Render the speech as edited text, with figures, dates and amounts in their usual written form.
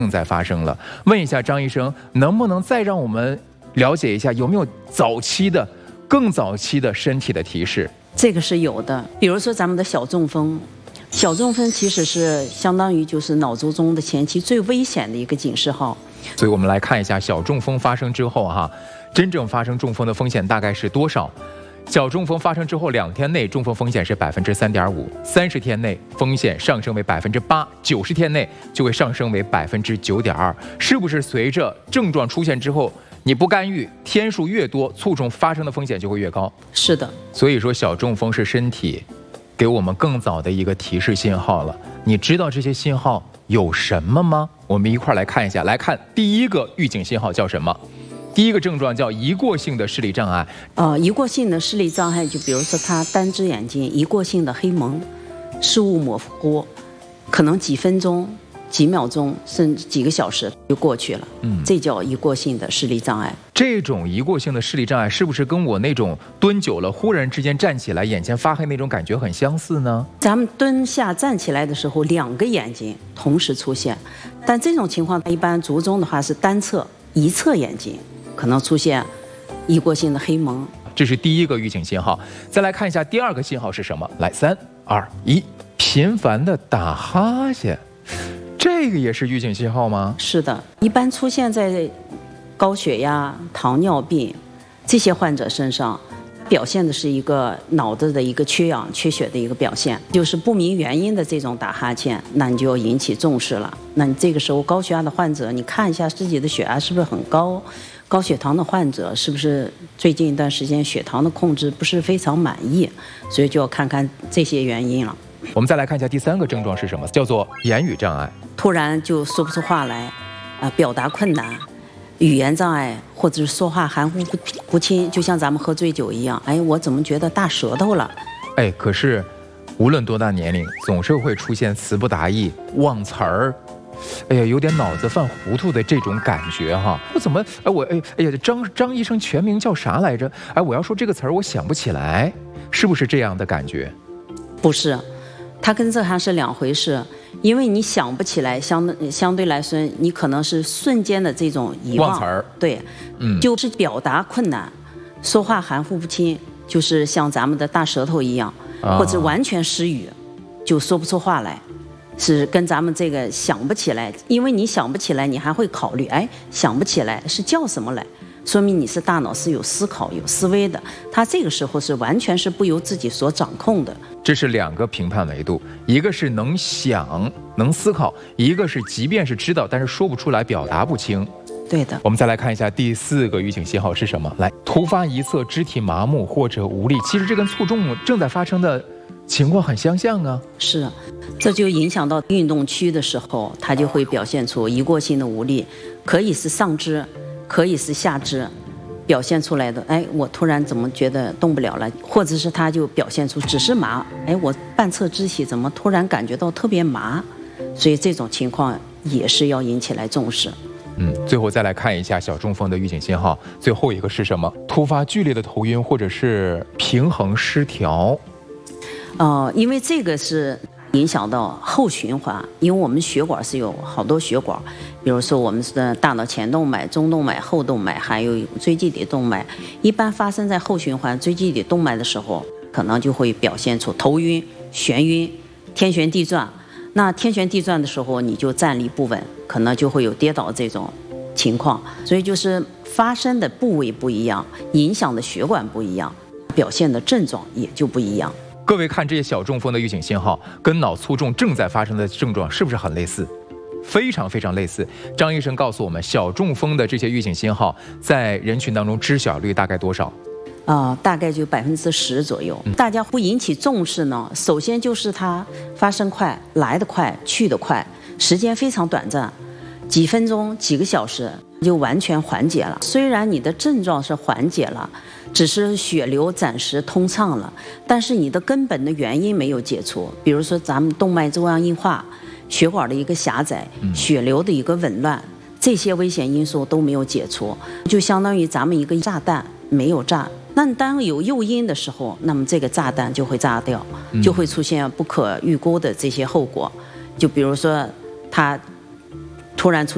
正在发生了。问一下张医生，能不能再让我们了解一下有没有更早期的身体的提示？ 这个是有的，比如说咱们的小中风。小中风其实是相当于就是脑卒中的前期最危险的一个警示号。 所以我们来看一下小中风发生之后真正发生中风的风险大概是多少？小中风发生之后2天内中风风险是3.5%，30天内风险上升为8%，90天内就会上升为9.2%。是不是随着症状出现之后，你不干预，天数越多，卒中发生的风险就会越高？是的。所以说小中风是身体给我们更早的一个提示信号了。你知道这些信号有什么吗？我们一块来看一下。来看第一个预警信号叫什么？第一个症状叫一过性的视力障碍。 一过性的视力障碍，就比如说他单只眼睛一过性的黑蒙，视物模糊，可能几分钟、几秒钟，甚至几个小时就过去了。这叫一过性的视力障碍。 这种一过性的视力障碍是不是跟我那种蹲久了忽然之间站起来眼前发黑那种感觉很相似呢？ 咱们蹲下站起来的时候，2个眼睛同时出现，但这种情况一般卒中的话是单侧一侧眼睛可能出现一过性的黑蒙。 这是第一个预警信号。再来看一下第二个信号是什么？来，3、2、1，频繁的打哈欠，这个也是预警信号吗？ 是的，一般出现在高血压、糖尿病这些患者身上，表现的是一个脑子的一个缺氧、缺血的一个表现，就是不明原因的这种打哈欠，那你就要引起重视了。那你这个时候高血压的患者，你看一下自己的血压是不是很高？高血糖的患者是不是最近一段时间血糖的控制不是非常满意？所以就要看看这些原因了。 我们再来看一下第3个症状是什么？叫做言语障碍。 突然就说不出话来，表达困难，语言障碍，或者是说话含糊不清，就像咱们喝醉酒一样。我怎么觉得大舌头了？ 可是无论多大年龄，总是会出现词不达意、忘词儿。有点脑子犯糊涂的这种感觉我怎么张医生全名叫啥来着？我要说这个词儿我想不起来，是不是这样的感觉？ 不是，它跟这还是2回事。因为你想不起来，相对来说，你可能是瞬间的这种遗忘词儿。 对，就是表达困难，说话含糊不清，就是像咱们的大舌头一样，或者完全失语，就说不出话来。是跟咱们这个想不起来，因为你想不起来，你还会考虑，想不起来是叫什么来，说明你是大脑是有思考、有思维的。它这个时候是完全是不由自己所掌控的。 这是2个评判维度，一个是能想、能思考，一个是即便是知道，但是说不出来、表达不清。 对的。 我们再来看一下第4个预警信号是什么？来，突发一侧肢体麻木或者无力。其实这跟卒中正在发生的情况很相像啊。 是，这就影响到运动区的时候，它就会表现出一过性的无力，可以是上肢，可以是下肢表现出来的。我突然怎么觉得动不了了，或者是它就表现出只是麻，我半侧肢体怎么突然感觉到特别麻，所以这种情况也是要引起来重视。 最后再来看一下小中风的预警信号，最后一个是什么？突发剧烈的头晕或者是平衡失调。 因为这个是影响到后循环，因为我们血管是有好多血管，比如说我们的大脑前动脉、中动脉、后动脉，还有椎基底动脉。一般发生在后循环椎基底动脉的时候，可能就会表现出头晕、眩晕、天旋地转。那天旋地转的时候，你就站立不稳，可能就会有跌倒这种情况。所以就是发生的部位不一样，影响的血管不一样，表现的症状也就不一样。 各位看这些小中风的预警信号，跟脑卒中正在发生的症状是不是很类似？非常非常类似。张医生告诉我们，小中风的这些预警信号在人群当中知晓率大概多少？ 大概就10%左右。大家不引起重视呢，首先就是它发生快，来得快，去得快，时间非常短暂，几分钟、几个小时就完全缓解了。虽然你的症状是缓解了，只是血流暂时通畅了，但是你的根本的原因没有解除。比如说咱们动脉粥样硬化、血管的一个狭窄、血流的一个紊乱，这些危险因素都没有解除，就相当于咱们一个炸弹没有炸。那当有诱因的时候，那么这个炸弹就会炸掉，就会出现不可预估的这些后果。就比如说，它突然出